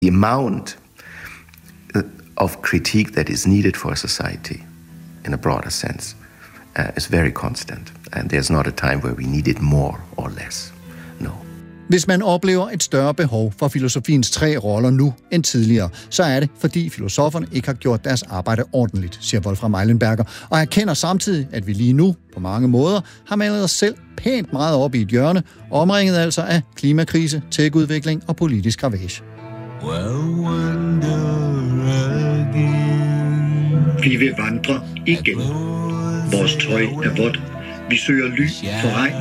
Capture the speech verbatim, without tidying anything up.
The amount of critique that is needed for a society in a broader sense uh, is very constant. And there's not a time where we need it more or less. No. Hvis man oplever et større behov for filosofiens tre roller nu end tidligere, så er det, fordi filosoferne ikke har gjort deres arbejde ordentligt, siger Wolfram Eilenberger, og erkender samtidig, at vi lige nu, på mange måder, har malet os selv pænt meget op i et hjørne, omringet altså af klimakrise, tech-udvikling og politisk ravage. Vi vil vandre igen. Vores tøj er vådt. Vi søger ly for regn.